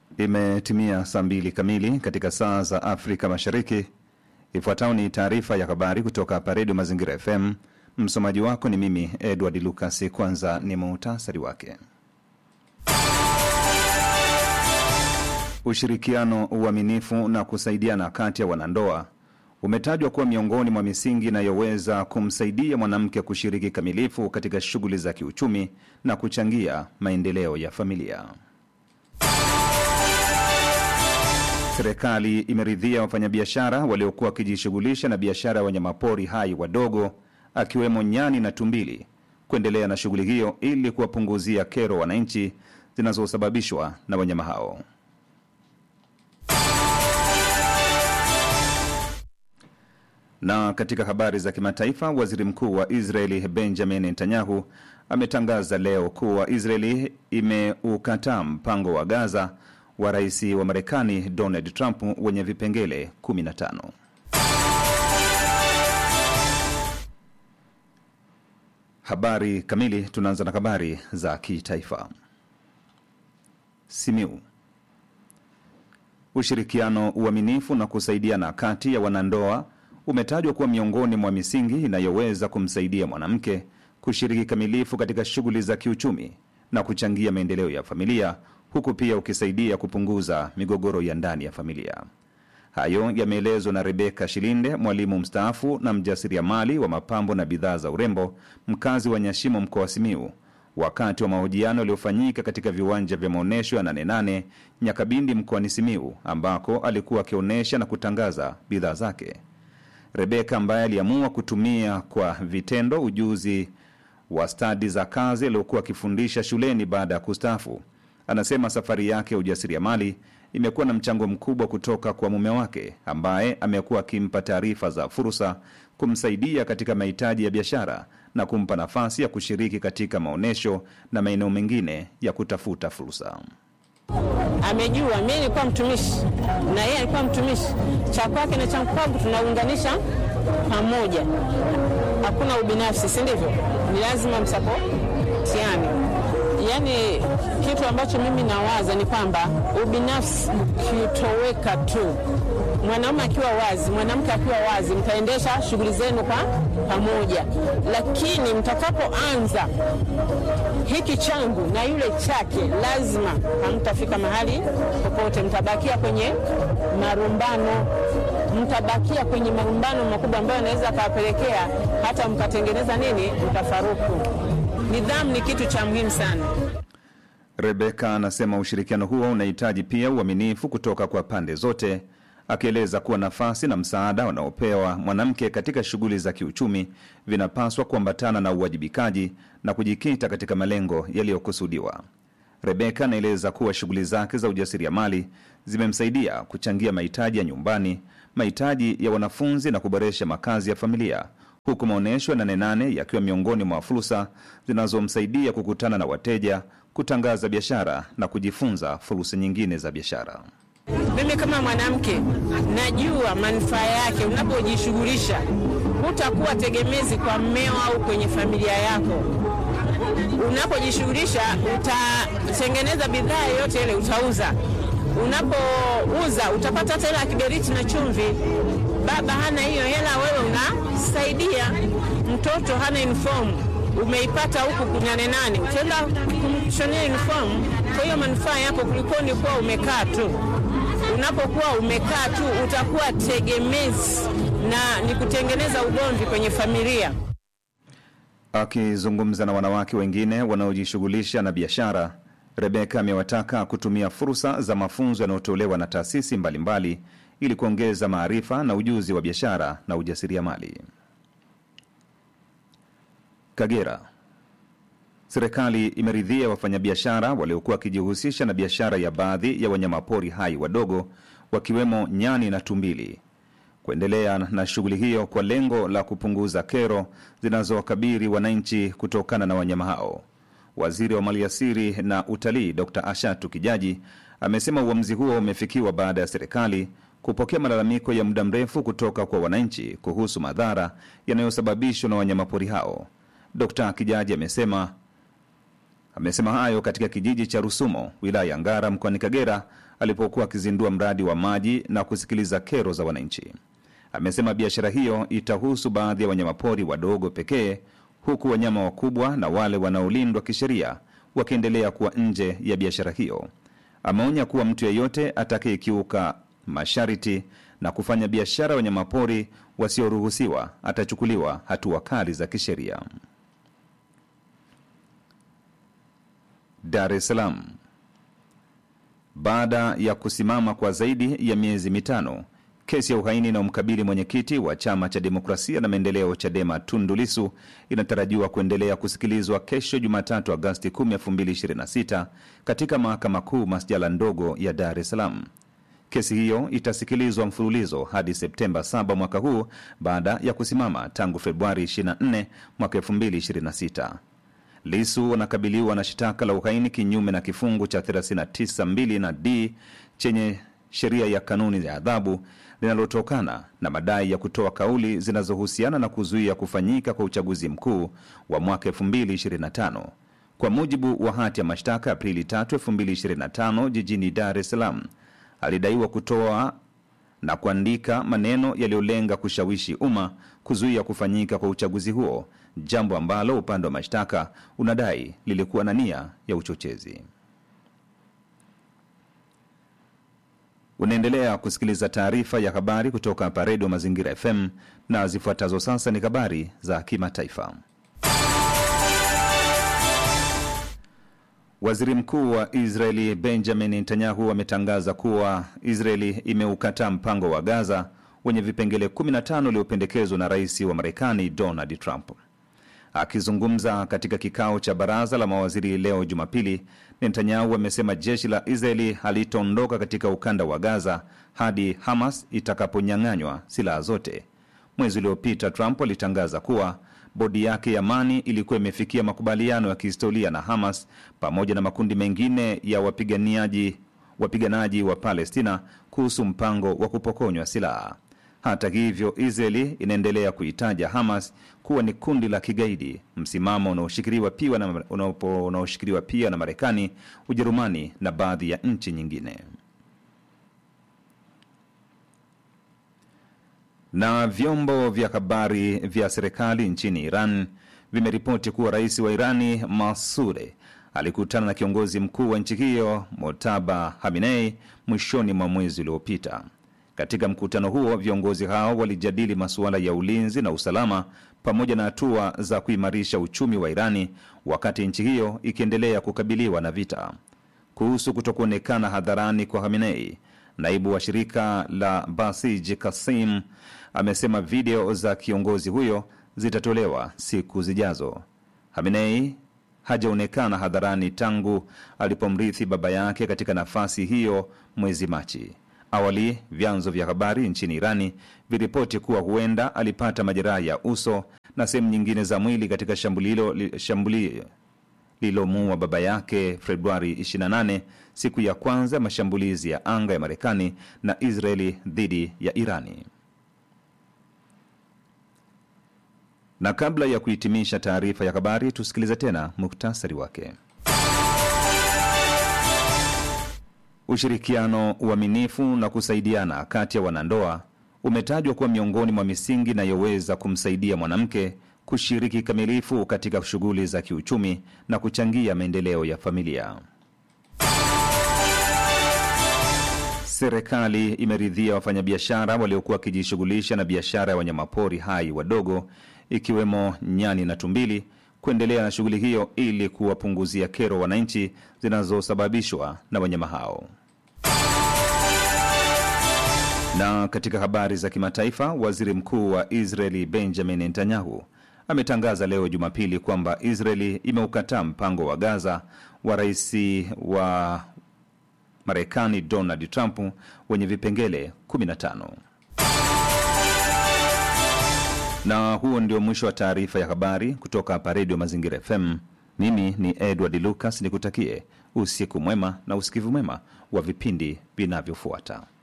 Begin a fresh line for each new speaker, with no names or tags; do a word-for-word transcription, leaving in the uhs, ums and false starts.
Imetimia saa mbili kamili katika saa za Afrika Mashariki. Ifuatayo ni taarifa ya habari kutoka hapa Radio Mazingira F M. Msomaji wako ni mimi Edward Lucas. Kwanza ni muhtasari wake. Ushirikiano, uaminifu na kusaidiana kati ya wanandoa umetajwa kuwa miongoni mwa misingi inayoweza kumsaidia mwanamke kushiriki kamilifu katika shughuli za kiuchumi na kuchangia maendeleo ya familia. Serikali imeridhia wafanyabiashara waliokuwa wakijishughulisha na biashara ya wanyamapori hai wadogo akiwemo nyani na tumbili kuendelea na shughuli hiyo ili kuwapunguzia kero wananchi zinazosababishwa na wanyama hao. Na katika habari za kimataifa, waziri mkuu wa Israeli Benjamin Netanyahu ametangaza leo kuwa Israeli imeukataa mpango wa Gaza wa rais wa Marekani Donald Trump wenye vipengele kumi na tano. Habari kamili. Tunaanza na habari za kitaifa. Simiu. Ushirikiano, uaminifu na kusaidiana kati ya wanandoa umetajwa kuwa miongoni mwa misingi inayoweza kumsaidia mwanamke kushiriki kamilifu katika shughuli za kiuchumi na kuchangia maendeleo ya familia, huku pia ukisaidia kupunguza migogoro ya ndani ya familia. Hayo yameelezwa na Rebecca Shilinde, mwalimu mstaafu na mjasiriamali wa mapambo na bidhaa za urembo, mkazi wa Nyashimo, mkoa wa Simiu, wakati wa mahojiano yaliyofanyika katika viwanja vya maonesho ya nane nane Nyakabindi mkoani Simiu, ambako alikuwa akionyesha na kutangaza bidhaa zake. Rebecca, ambaye aliamua kutumia kwa vitendo ujuzi wa stadi za kazi aliyokuwa akifundisha shuleni baada ya kustaafu, anasema safari yake ya ujasiriamali imekuwa na mchango mkubwa kutoka kwa mume wake, ambaye amekuwa akimpa taarifa za fursa, kumsaidia katika mahitaji ya biashara na kumpa nafasi ya kushiriki katika maonesho na maeneo mengine ya kutafuta fursa.
Amejua mimi nilikuwa mtumishi na yeye alikuwa mtumishi, cha kwake na cha kwangu tunaunganisha pamoja. Hakuna ubinafsi, si ndivyo? Ni lazima msapotiane. Yaani kitu ambacho mimi nawaza ni kwamba ubinafsi kitoweka tu. Mwanaume akiwa wazi, mwanamke akiwa wazi, mtaendesha shughuli zenu kwa pamoja. Lakini mtakapoanza hiki changu na yule chake, lazima hamtafika mahali popote. Mtabakia kwenye marumbano, mtabakia kwenye marumbano makubwa ambayo yanaweza kawapelekea hata mkatengeneza nini, mtafaruku. Nidhamu ni kitu cha muhimu sana.
Rebecca anasema ushirikiano huo unahitaji pia uaminifu kutoka kwa pande zote, akieleza kuwa nafasi na msaada wanaopewa mwanamke katika shughuli za kiuchumi vinapaswa kuambatana na uwajibikaji na kujikita katika malengo yaliyokusudiwa. Rebecca anaeleza kuwa shughuli zake za ujasiriamali zimemsaidia kuchangia mahitaji ya nyumbani, mahitaji ya wanafunzi na kuboresha makazi ya familia, huku maonesho ya nane nane yakiwa miongoni mwa fursa zinazomsaidia kukutana na wateja, kutangaza biashara na kujifunza fursa nyingine za biashara.
Mimi kama mwanamke najua manufaa yake. Unapojishughulisha hutakuwa tegemezi kwa mmeo au kwenye familia yako. Unapojishughulisha utatengeneza bidhaa yote ile utauza. Unapouza utapata tena kiberiti na chumvi. Baba hana hiyo hela, wewe unasaidia. Mtoto hana uniform, umeipata huku kunane nane, utaenda kumshonea uniform. Kwa hiyo manufaa yapo kuliko ni kuwa umekaa tu. Unapokuwa umekaa tu utakuwa tegemezi na ni kutengeneza ugomvi kwenye familia.
Akizungumza na wanawake wengine wanaojishughulisha na biashara, Rebecca amewataka kutumia fursa za mafunzo yanayotolewa na taasisi mbalimbali ili kuongeza maarifa na ujuzi wa biashara na ujasiriamali. Kagera. Serikali imeridhia wafanyabiashara waliokuwa wakijihusisha na biashara ya baadhi ya wanyamapori hai wadogo wakiwemo nyani na tumbili kuendelea na shughuli hiyo kwa lengo la kupunguza kero zinazowakabili wananchi kutokana na wanyama hao. Waziri wa Maliasili na Utalii Dokta Ashatu Kijaji amesema uamuzi huo umefikiwa baada ya serikali kupokea malalamiko ya muda mrefu kutoka kwa wananchi kuhusu madhara yanayosababishwa na wanyamapori hao. Dokta Kijaji amesema amesema hayo katika kijiji cha Rusumo, wilaya ya Ngara, mkoani Kagera, alipokuwa akizindua mradi wa maji na kusikiliza kero za wananchi. Amesema biashara hiyo itahusu baadhi ya wanyamapori wadogo pekee, huku wanyama wakubwa na wale wanaolindwa kisheria wakiendelea kuwa nje ya biashara hiyo. Ameonya kuwa mtu yeyote atakayekiuka masharti na kufanya biashara wanyamapori wasioruhusiwa atachukuliwa hatua kali za kisheria. Dar es Salaam. Baada ya kusimama kwa zaidi ya miezi mitano, kesi ya uhaini inayomkabili mwenyekiti wa Chama cha Demokrasia na Maendeleo Chadema Tundu Lissu inatarajiwa kuendelea kusikilizwa kesho Jumatatu Agosti kumi, elfu mbili ishirini na sita katika Mahakama Kuu Masjala ndogo ya Dar es Salaam. Kesi hiyo itasikilizwa mfululizo hadi Septemba saba mwaka huu baada ya kusimama tangu Februari ishirini na nne mwaka elfu mbili ishirini na sita. Lissu anakabiliwa na shitaka la uhaini kinyume na kifungu cha thelathini na tisa mbili na D chenye sheria ya kanuni ya adhabu linalotokana na madai ya kutoa kauli zinazohusiana na kuzuia kufanyika kwa uchaguzi mkuu wa mwaka elfu mbili ishirini na tano. Kwa mujibu wa hati ya mashtaka Aprili tatu, elfu mbili ishirini na tano jijini Dar es Salaam, alidaiwa kutoa na kuandika maneno yaliyolenga kushawishi umma kuzuia kufanyika kwa uchaguzi huo, jambo ambalo upande wa mashtaka unadai lilikuwa na nia ya uchochezi. Unaendelea kusikiliza taarifa ya habari kutoka hapa Radio Mazingira F M, na zifuatazo sasa ni habari za kimataifa. Waziri Mkuu wa Israeli Benjamin Netanyahu ametangaza kuwa Israeli imeukataa mpango wa Gaza wenye vipengele kumi na tano uliopendekezwa na Rais wa Marekani Donald Trump. Akizungumza katika kikao cha baraza la mawaziri leo Jumapili, Netanyahu amesema jeshi la Israeli halitaondoka katika ukanda wa Gaza hadi Hamas itakaponyang'anywa silaha zote. Mwezi uliopita Trump alitangaza kuwa bodi yake ya amani ilikuwa imefikia makubaliano ya kihistoria na Hamas pamoja na makundi mengine ya wapiganiaji wapiganaji wa Palestina kuhusu mpango wa kupokonywa silaha. Hata hivyo, Israeli inaendelea kuitaja Hamas kuwa ni kundi la kigaidi, msimamo unaoshikiliwa pia na unaoshikiliwa pia na Marekani, Ujerumani na baadhi ya nchi nyingine. Na vyombo vya habari vya serikali nchini Iran vimeripoti kuwa rais wa Irani Masure alikutana na kiongozi mkuu wa nchi hiyo Mojtaba Khamenei mwishoni mwa mwezi uliopita. Katika mkutano huo, viongozi hao walijadili masuala ya ulinzi na usalama pamoja na hatua za kuimarisha uchumi wa Irani wakati nchi hiyo ikiendelea kukabiliwa na vita. Kuhusu kutokuonekana hadharani kwa Khamenei, naibu wa shirika la Basij Kasim amesema video za kiongozi huyo zitatolewa siku zijazo. Khamenei hajaonekana hadharani tangu alipomrithi baba yake katika nafasi hiyo mwezi Machi. Awali, vyanzo vya habari nchini Irani viliripoti kuwa huenda alipata majeraha ya uso na sehemu nyingine za mwili katika shambulio shambulio lilomuua baba yake Februari ishirini na nane, siku ya kwanza ya mashambulizi ya anga ya Marekani na Israeli dhidi ya Irani. Na kabla ya kuhitimisha taarifa ya habari, tusikilize tena muktasari wake. Ushirikiano, uaminifu na kusaidiana kati ya wanandoa umetajwa kuwa miongoni mwa misingi inayoweza kumsaidia mwanamke kushiriki kamilifu katika shughuli za kiuchumi na kuchangia maendeleo ya familia. Serikali imeridhia wafanyabiashara waliokuwa wakijishughulisha na biashara ya wanyamapori hai wadogo ikiwemo nyani na tumbili kuendelea na shughuli hiyo ili kuwapunguzia kero wananchi zinazosababishwa na wanyama hao. Na katika habari za kimataifa, waziri mkuu wa Israeli Benjamin Netanyahu ametangaza leo Jumapili kwamba Israeli imeukataa mpango wa Gaza wa rais wa Marekani Donald Trump wenye vipengele kumi na tano. Na huo ndio mwisho wa taarifa ya habari kutoka hapa Radio Mazingira F M. Mimi ni Edward Lucas, nikutakie usiku mwema na usikivu mwema wa vipindi vinavyofuata.